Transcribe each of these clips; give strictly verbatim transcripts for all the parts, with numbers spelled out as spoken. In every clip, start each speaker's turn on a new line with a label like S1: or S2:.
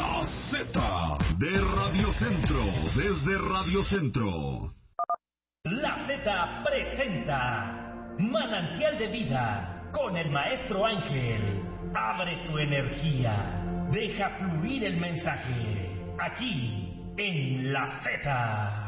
S1: La Z de Radio Centro, desde Radio Centro.
S2: La Z presenta Manantial de Vida con el Maestro Ángel. Abre tu energía, deja fluir el mensaje, aquí en La Z.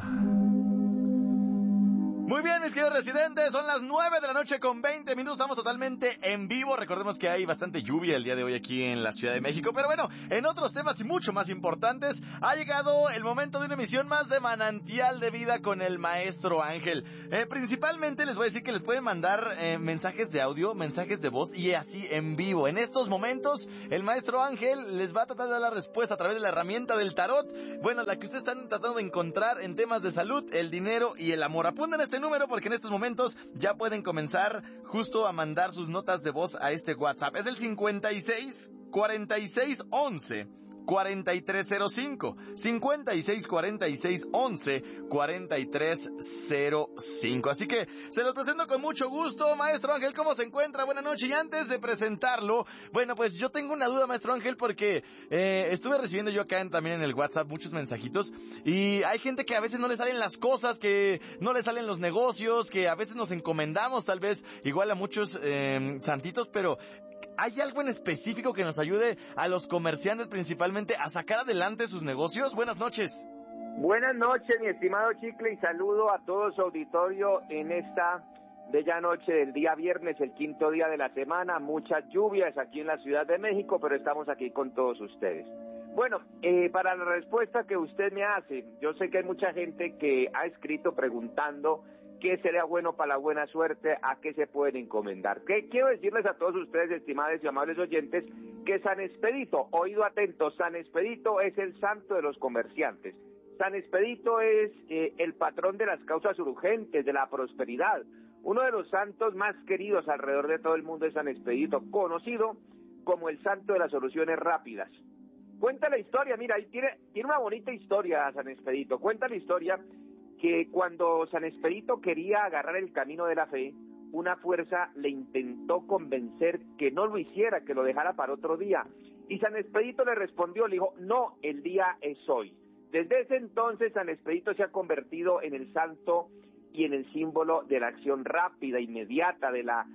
S3: Muy bien, mis queridos residentes, son las nueve de la noche con veinte minutos, estamos totalmente en vivo. Recordemos que hay bastante lluvia el día de hoy aquí en la Ciudad de México, pero bueno, en otros temas y mucho más importantes, ha llegado el momento de una emisión más de Manantial de Vida con el Maestro Ángel. Eh, principalmente les voy a decir que les pueden mandar eh, mensajes de audio, mensajes de voz y así en vivo. En estos momentos, el Maestro Ángel les va a tratar de dar la respuesta a través de la herramienta del tarot, bueno, la que ustedes están tratando de encontrar en temas de salud, el dinero y el amor. Apunten este número porque en estos momentos ya pueden comenzar justo a mandar sus notas de voz a este WhatsApp. Es el cincuenta y seis, cuarenta y seis, once, cuarenta y tres cero cinco, cincuenta y seis, cuarenta y seis, once, cuarenta y tres cero cinco. Así que se los presento con mucho gusto. Maestro Ángel, ¿cómo se encuentra? Buenas noches. Y antes de presentarlo, bueno, pues yo tengo una duda, Maestro Ángel, porque eh, estuve recibiendo yo acá en, también en el WhatsApp muchos mensajitos y hay gente que a veces no le salen las cosas, que no le salen los negocios, que a veces nos encomendamos tal vez igual a muchos eh, santitos, pero ¿hay algo en específico que nos ayude a los comerciantes principalmente a sacar adelante sus negocios? Buenas noches.
S4: Buenas noches, mi estimado Chicle, y saludo a todo su auditorio en esta bella noche del día viernes, el quinto día de la semana. Muchas lluvias aquí en la Ciudad de México, pero estamos aquí con todos ustedes. Bueno, eh, para la respuesta que usted me hace, yo sé que hay mucha gente que ha escrito preguntando qué sería bueno para la buena suerte, a qué se pueden encomendar. ¿Qué? Quiero decirles a todos ustedes, estimados y amables oyentes, que San Expedito, oído atento, San Expedito es el santo de los comerciantes. San Expedito es eh, el patrón de las causas urgentes, de la prosperidad. Uno de los santos más queridos alrededor de todo el mundo es San Expedito, conocido como el santo de las soluciones rápidas. Cuenta la historia, mira, ahí tiene, tiene una bonita historia San Expedito. Cuenta la historia que cuando San Expedito quería agarrar el camino de la fe, una fuerza le intentó convencer que no lo hiciera, que lo dejara para otro día. Y San Expedito le respondió, le dijo, no, el día es hoy. Desde ese entonces San Expedito se ha convertido en el santo y en el símbolo de la acción rápida, inmediata, de la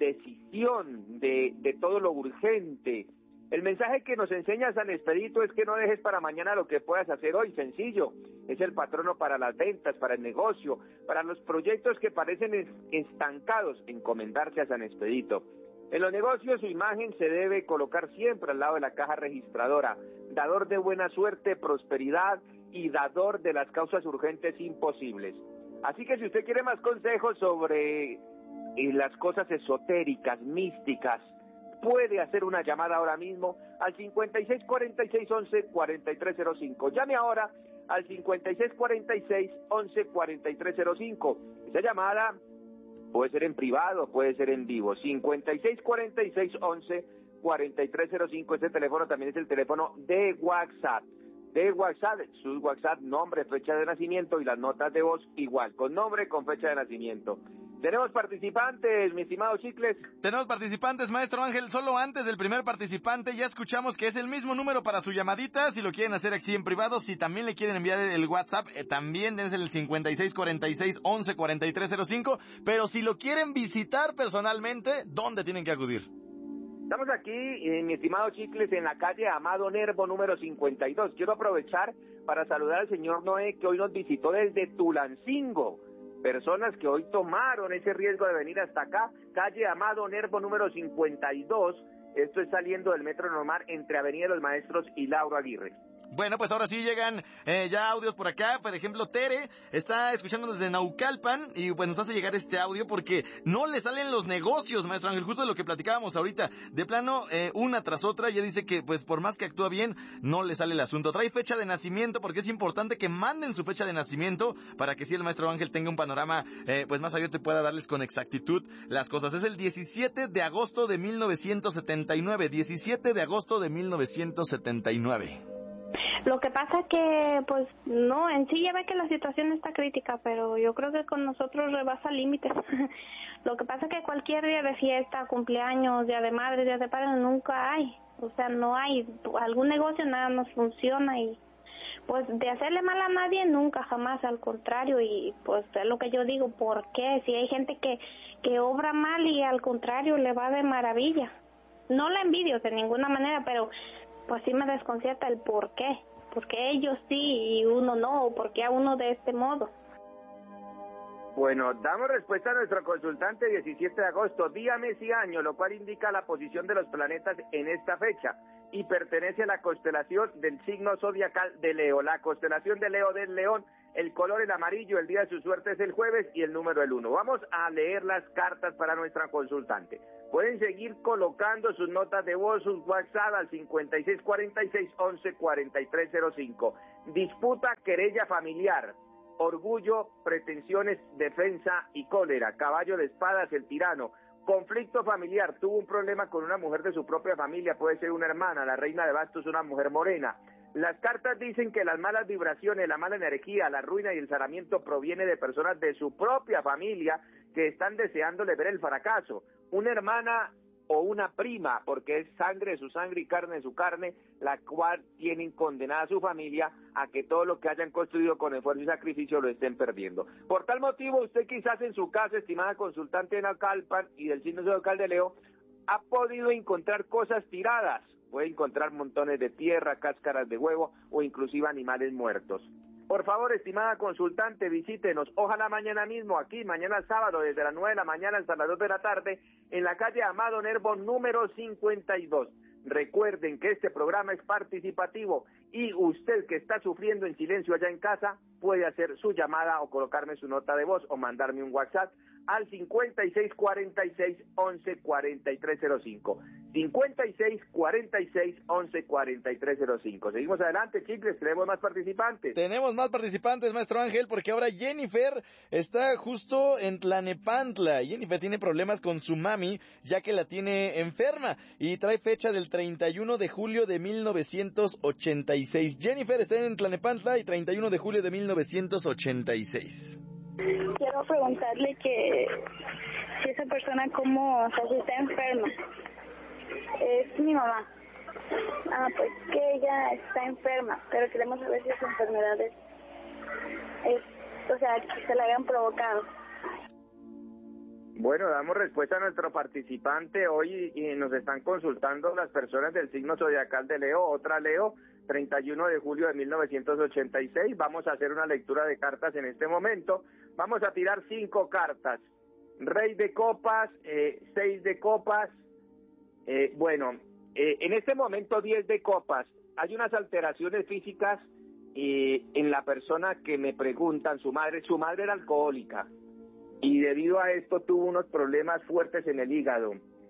S4: decisión, de, de todo lo urgente. El mensaje que nos enseña San Expedito es que no dejes para mañana lo que puedas hacer hoy, sencillo. Es el patrono para las ventas, para el negocio, para los proyectos que parecen estancados, encomendarse a San Expedito. En los negocios su imagen se debe colocar siempre al lado de la caja registradora, dador de buena suerte, prosperidad y dador de las causas urgentes imposibles. Así que si usted quiere más consejos sobre eh, las cosas esotéricas, místicas, puede hacer una llamada ahora mismo al cincuenta y seis, cuarenta y seis, once, cuarenta y tres cero cinco. Llame ahora al cincuenta y seis, cuarenta y seis, once, cuarenta y tres cero cinco. Esa llamada puede ser en privado, puede ser en vivo. cincuenta y seis, cuarenta y seis, once, cuarenta y tres cero cinco. Este teléfono también es el teléfono de WhatsApp. De WhatsApp, sus WhatsApp, nombre, fecha de nacimiento y las notas de voz igual, con nombre, con fecha de nacimiento. Tenemos participantes, mi estimado Chicles.
S3: Tenemos participantes, Maestro Ángel. Solo antes del primer participante ya escuchamos que es el mismo número para su llamadita. Si lo quieren hacer aquí en privado, si también le quieren enviar el WhatsApp, eh, también es el cincuenta y seis, cuarenta y seis, once, cuarenta y tres cero cinco. Pero si lo quieren visitar personalmente, ¿dónde tienen que acudir?
S4: Estamos aquí, eh, mi estimado Chicles, en la calle Amado Nervo número cincuenta y dos. Quiero aprovechar para saludar al señor Noé, que hoy nos visitó desde Tulancingo. Personas que hoy tomaron ese riesgo de venir hasta acá, calle Amado Nervo número cincuenta y dos, esto es saliendo del Metro Normal entre Avenida Los Maestros y Lauro Aguirre.
S3: Bueno, pues ahora sí llegan eh, ya audios por acá. Por ejemplo, Tere está escuchando desde Naucalpan y pues nos hace llegar este audio porque no le salen los negocios, Maestro Ángel, justo de lo que platicábamos ahorita. De plano, eh, una tras otra, ella dice que pues por más que actúa bien, no le sale el asunto. Trae fecha de nacimiento porque es importante que manden su fecha de nacimiento para que si el Maestro Ángel tenga un panorama eh, pues más abierto y pueda darles con exactitud las cosas. Es el diecisiete de agosto de mil novecientos setenta y nueve. diecisiete de agosto de mil novecientos setenta y nueve.
S5: Lo que pasa que, pues, no, en sí ya ve que la situación está crítica, pero yo creo que con nosotros rebasa límites. Lo que pasa que cualquier día de fiesta, cumpleaños, día de madre, día de padre, nunca hay. O sea, no hay, algún negocio nada nos funciona y pues de hacerle mal a nadie nunca, jamás, al contrario, y pues es lo que yo digo, ¿por qué? Si hay gente que, que obra mal y al contrario le va de maravilla. No la envidio de ninguna manera, pero pues sí me desconcierta el por qué. Porque ellos sí y uno no, o por qué a uno de este modo.
S4: Bueno, damos respuesta a nuestro consultante diecisiete de agosto, día, mes y año, lo cual indica la posición de los planetas en esta fecha y pertenece a la constelación del signo zodiacal de Leo. La constelación de Leo del León, el color el amarillo, el día de su suerte es el jueves y el número el uno. Vamos a leer las cartas para nuestra consultante. Pueden seguir colocando sus notas de voz, sus WhatsApp al cincuenta y seis cuarenta y seis once cuarenta y tres cero cinco. Disputa, querella familiar. Orgullo, pretensiones, defensa y cólera. Caballo de espadas, el tirano. Conflicto familiar. Tuvo un problema con una mujer de su propia familia, puede ser una hermana. La reina de bastos, una mujer morena. Las cartas dicen que las malas vibraciones, la mala energía, la ruina y el zaramiento proviene de personas de su propia familia que están deseándole ver el fracaso. Una hermana o una prima, porque es sangre de su sangre y carne de su carne, la cual tienen condenada a su familia a que todo lo que hayan construido con esfuerzo y sacrificio lo estén perdiendo. Por tal motivo, usted quizás en su casa, estimada consultante de Naucalpan y del signo zodiacal de Leo, ha podido encontrar cosas tiradas. Puede encontrar montones de tierra, cáscaras de huevo o inclusive animales muertos. Por favor, estimada consultante, visítenos, ojalá mañana mismo, aquí, mañana sábado, desde las nueve de la mañana hasta las dos de la tarde, en la calle Amado Nervo, número cincuenta y dos. Recuerden que este programa es participativo y usted que está sufriendo en silencio allá en casa, puede hacer su llamada o colocarme su nota de voz o mandarme un WhatsApp al cincuenta y seis cuarenta y seis once cuarenta y tres cero cinco. cincuenta y seis cuarenta y seis once cuarenta y tres cero cinco. Seguimos adelante, chicles, tenemos más participantes.
S3: Tenemos más participantes, maestro Ángel, porque ahora Jennifer está justo en Tlanepantla. Jennifer tiene problemas con su mami, ya que la tiene enferma, y trae fecha del treinta y uno de julio de mil novecientos ochenta y seis. Jennifer está en Tlanepantla y treinta y uno de julio de mil novecientos ochenta y seis.
S5: Quiero preguntarle que si esa persona como, o sea, si está enferma. Es mi mamá. Ah, pues que ella está enferma, pero queremos saber si sus enfermedades es, o sea, que se la hayan provocado.
S4: Bueno, damos respuesta a nuestro participante hoy y nos están consultando las personas del signo zodiacal de Leo, otra Leo, treinta y uno de julio de mil novecientos ochenta y seis. Vamos a hacer una lectura de cartas en este momento. Vamos a tirar cinco cartas. Rey de copas, eh, seis de copas, eh, bueno, eh, en este momento diez de copas. Hay unas alteraciones físicas eh, en la persona que me preguntan, su madre, su madre era alcohólica. Y debido a esto tuvo unos problemas fuertes en el hígado.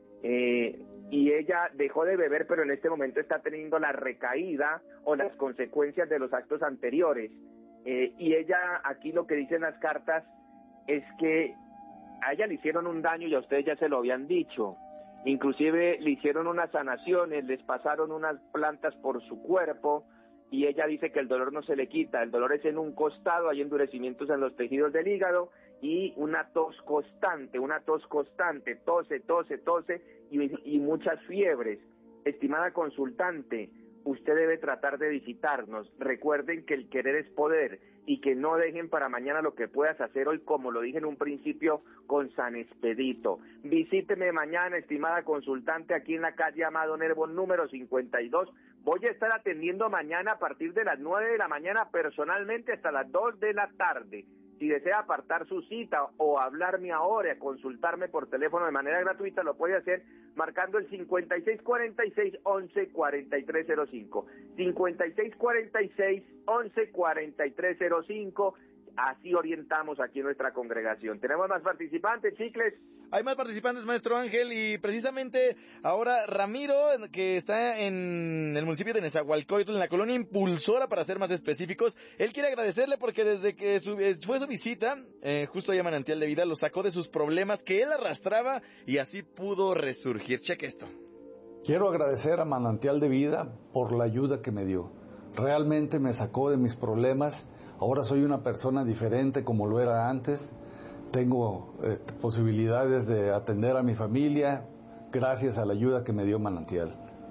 S4: Eh, y ella dejó de beber, pero en este momento está teniendo la recaída o las consecuencias de los actos anteriores. Eh, y ella, aquí lo que dicen las cartas es que a ella le hicieron un daño y a ustedes ya se lo habían dicho. Inclusive le hicieron unas sanaciones, les pasaron unas plantas por su cuerpo y ella dice que el dolor no se le quita. El dolor es en un costado, hay endurecimientos en los tejidos del hígado y una tos constante, una tos constante, tose, tose, tose y, y muchas fiebres. Estimada consultante, usted debe tratar de visitarnos. Recuerden que el querer es poder y que no dejen para mañana lo que puedas hacer hoy, como lo dije en un principio, con San Expedito. Visíteme mañana, estimada consultante, aquí en la calle Amado Nervo, número cincuenta y dos. Voy a estar atendiendo mañana a partir de las nueve de la mañana personalmente hasta las dos de la tarde. Si desea apartar su cita o hablarme ahora, consultarme por teléfono de manera gratuita, lo puede hacer marcando el cincuenta y seis cuarenta y seis once cuarenta y tres cero cinco. cincuenta y seis cuarenta y seis once cuarenta y tres cero cinco. Así orientamos aquí en nuestra congregación. ¿Tenemos más participantes, chicles?
S3: Hay más participantes, maestro Ángel, y precisamente ahora Ramiro, que está en el municipio de Nezahualcóyotl, en la colonia Impulsora, para ser más específicos, él quiere agradecerle porque desde que su, fue su visita, eh, justo allá a Manantial de Vida, lo sacó de sus problemas que él arrastraba y así pudo resurgir. Cheque esto.
S6: Quiero agradecer a Manantial de Vida por la ayuda que me dio. Realmente me sacó de mis problemas. Ahora soy una persona diferente como lo era antes. Tengo eh, posibilidades de atender a mi familia gracias a la ayuda que me dio Manantial.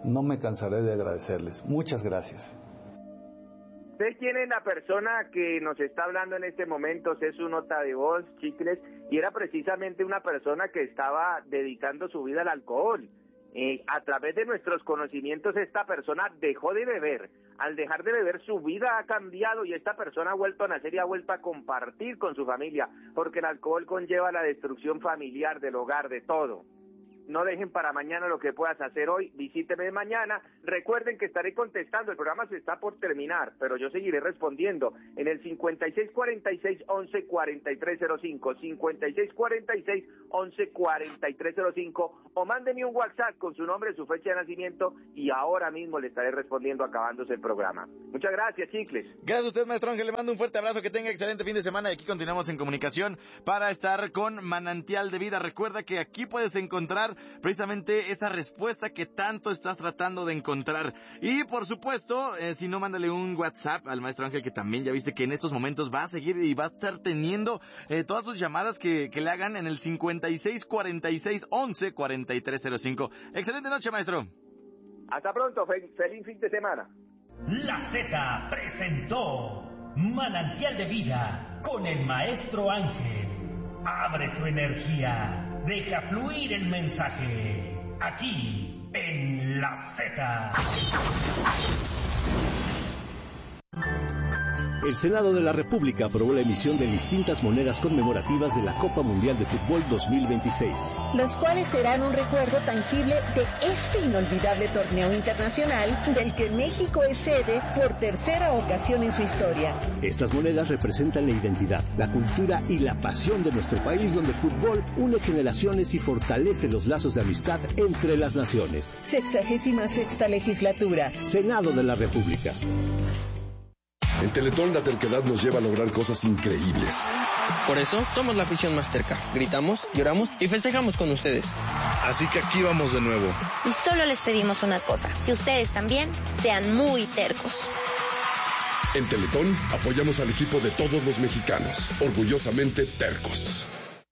S6: no me cansaré de agradecerles. Muchas gracias.
S4: ¿Usted quién es la persona que nos está hablando en este momento? Sé su nota de voz, Chicles, y era precisamente una persona que estaba dedicando su vida al alcohol. Eh, a través de nuestros conocimientos, esta persona dejó de beber. Al dejar de beber, su vida ha cambiado y esta persona ha vuelto a nacer y ha vuelto a compartir con su familia, porque el alcohol conlleva la destrucción familiar, del hogar, de todo. No dejen para mañana lo que puedas hacer hoy, visíteme mañana. Recuerden que estaré contestando, el programa se está por terminar, pero yo seguiré respondiendo en el cincuenta y seis cuarenta y seis, once cuarenta y tres cero cinco, cincuenta y seis cuarenta y seis, once cuarenta y tres cero cinco, o mándeme un WhatsApp con su nombre, su fecha de nacimiento, y ahora mismo le estaré respondiendo acabándose el programa. Muchas gracias, Chicles.
S3: Gracias a usted, maestro Ángel, le mando un fuerte abrazo, que tenga excelente fin de semana, y aquí continuamos en comunicación para estar con Manantial de Vida. Recuerda que aquí puedes encontrar precisamente esa respuesta que tanto estás tratando de encontrar. Y por supuesto, eh, si no, mándale un WhatsApp al maestro Ángel, que también ya viste que en estos momentos va a seguir y va a estar teniendo eh, todas sus llamadas que, que le hagan en el cincuenta y seis cuarenta y seis, once cuarenta y tres cero cinco. Excelente noche, maestro.
S4: Hasta pronto, fe- feliz fin de semana.
S2: La Z presentó Manantial de Vida con el maestro Ángel. Abre tu energía. Deja fluir el mensaje, aquí en La Z.
S7: El Senado de la República aprobó la emisión de distintas monedas conmemorativas de la Copa Mundial de Fútbol dos mil veintiséis.
S8: Las cuales serán un recuerdo tangible de este inolvidable torneo internacional del que México es sede por tercera ocasión en su historia.
S7: Estas monedas representan la identidad, la cultura y la pasión de nuestro país, donde el fútbol une generaciones y fortalece los lazos de amistad entre las naciones.
S8: Sexagésima sexta legislatura.
S7: Senado de la República.
S9: En Teletón la terquedad nos lleva a lograr cosas increíbles.
S10: Por eso somos la afición más terca. Gritamos, lloramos y festejamos con ustedes.
S11: Así que aquí vamos de nuevo.
S12: Y solo les pedimos una cosa, que ustedes también sean muy tercos.
S9: En Teletón apoyamos al equipo de todos los mexicanos, orgullosamente tercos.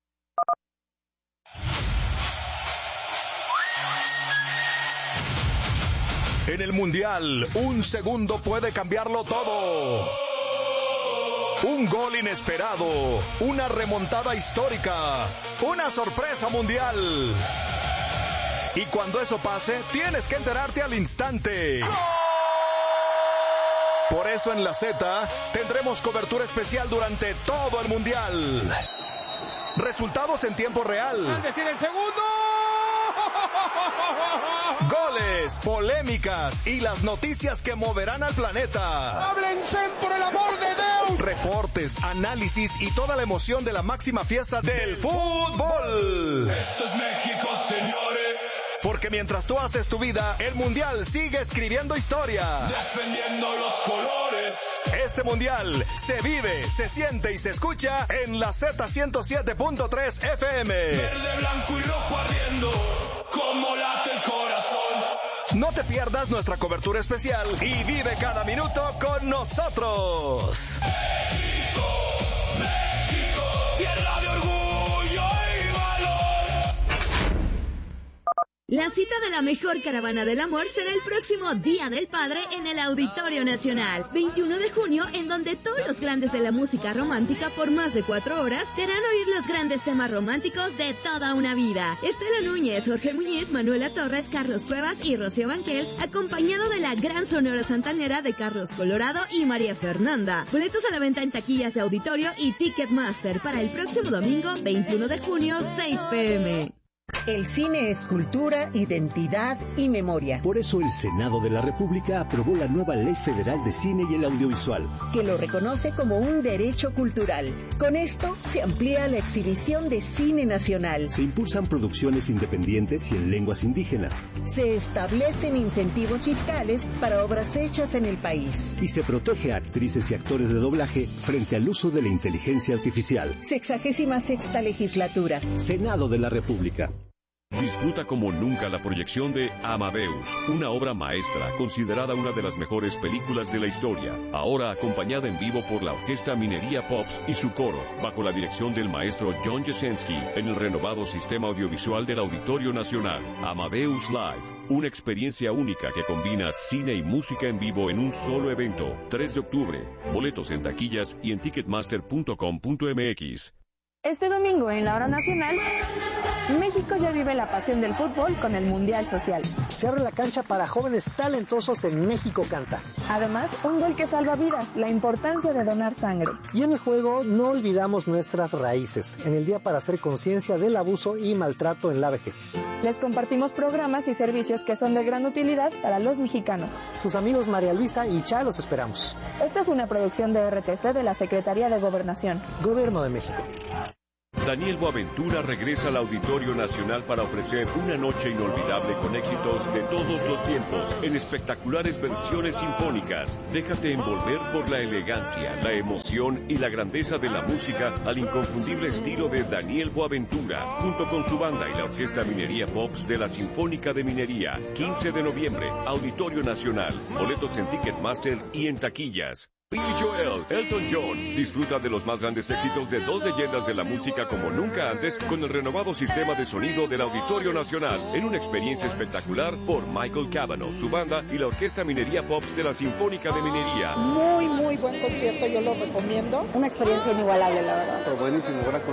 S13: En el Mundial, un segundo puede cambiarlo todo. Un gol inesperado, una remontada histórica, una sorpresa mundial. Y cuando eso pase, tienes que enterarte al instante. Por eso en La Z tendremos cobertura especial durante todo el Mundial. Resultados en tiempo real.
S14: ¡Al decir el segundo!
S13: Goles, polémicas y las noticias que moverán al planeta.
S14: ¡Háblense por el amor de Dios!
S13: Reportes, análisis y toda la emoción de la máxima fiesta del fútbol.
S14: Esto es México, señores.
S13: Porque mientras tú haces tu vida, el Mundial sigue escribiendo historia.
S14: Defendiendo los colores.
S13: Este Mundial se vive, se siente y se escucha en la Z ciento siete punto tres F M.
S14: Verde, blanco y rojo ardiendo, como late el corazón.
S13: No te pierdas nuestra cobertura especial y vive cada minuto con nosotros.
S14: México, México, tierra de orgullo y valor.
S15: La cita de la mejor caravana del amor será el próximo Día del Padre en el Auditorio Nacional, veintiuno de junio, en donde todos los grandes de la música romántica por más de cuatro horas te harán oír los grandes temas románticos de toda una vida. Estela Núñez, Jorge Muñiz, Manuela Torres, Carlos Cuevas y Rocío Banquels, acompañado de la gran sonora santanera de Carlos Colorado y María Fernanda. Boletos a la venta en taquillas de auditorio y Ticketmaster para el próximo domingo, veintiuno de junio, seis p m
S8: El cine es cultura, identidad y memoria.
S7: Por eso el Senado de la República aprobó la nueva Ley Federal de Cine y el Audiovisual,
S8: que lo reconoce como un derecho cultural. Con esto se amplía la exhibición de cine nacional.
S7: Se impulsan producciones independientes y en lenguas indígenas.
S8: Se establecen incentivos fiscales para obras hechas en el país.
S7: Y se protege a actrices y actores de doblaje frente al uso de la inteligencia artificial.
S8: Sexagésima sexta legislatura.
S7: Senado de la República.
S16: Disfruta como nunca la proyección de Amadeus, una obra maestra considerada una de las mejores películas de la historia, ahora acompañada en vivo por la Orquesta Minería Pops y su coro, bajo la dirección del maestro John Jasenski, en el renovado sistema audiovisual del Auditorio Nacional. Amadeus Live. Una experiencia única que combina cine y música en vivo en un solo evento. tres de octubre. Boletos en taquillas y en ticketmaster punto com punto m x.
S17: Este domingo en la hora nacional, México ya vive la pasión del fútbol con el Mundial Social.
S18: Se abre la cancha para jóvenes talentosos en México Canta.
S17: Además, un gol que salva vidas, la importancia de donar sangre.
S18: Y en el juego no olvidamos nuestras raíces, en el día para hacer conciencia del abuso y maltrato en la vejez.
S17: Les compartimos programas y servicios que son de gran utilidad para los mexicanos.
S18: Sus amigos María Luisa y Cha los esperamos.
S17: Esta es una producción de R T C de la Secretaría de Gobernación.
S18: Gobierno de México.
S16: Daniel Boaventura regresa al Auditorio Nacional para ofrecer una noche inolvidable con éxitos de todos los tiempos en espectaculares versiones sinfónicas. Déjate envolver por la elegancia, la emoción y la grandeza de la música al inconfundible estilo de Daniel Boaventura, junto con su banda y la Orquesta Minería Pops de la Sinfónica de Minería. quince de noviembre, Auditorio Nacional. Boletos en Ticketmaster y en taquillas. Billy Joel, Elton John, disfruta de los más grandes éxitos de dos leyendas de la música como nunca antes con el renovado sistema de sonido del Auditorio Nacional en una experiencia espectacular por Michael Cavanaugh, su banda y la Orquesta Minería Pops de la Sinfónica de Minería.
S19: Muy, muy buen concierto, yo lo recomiendo. Una experiencia inigualable, la verdad.
S20: Buenísimo,